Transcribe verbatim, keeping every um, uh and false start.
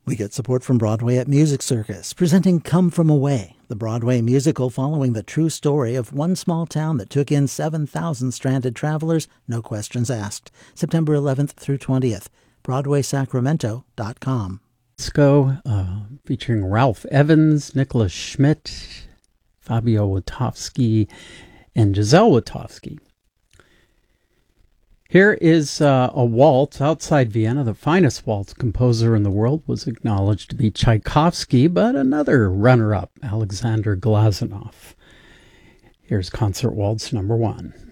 We get support from Broadway at Music Circus, presenting Come From Away, the Broadway musical following the true story of one small town that took in seven thousand stranded travelers, no questions asked. September eleventh through twentieth, broadway sacramento dot com. Let's go, uh, featuring Ralph Evans, Nicholas Schmidt, Fabio Witowski, and Giselle Witowski. Here is uh, a waltz outside Vienna. The finest waltz composer in the world was acknowledged to be Tchaikovsky, but another runner-up, Alexander Glazunov. Here's Concert Waltz number one.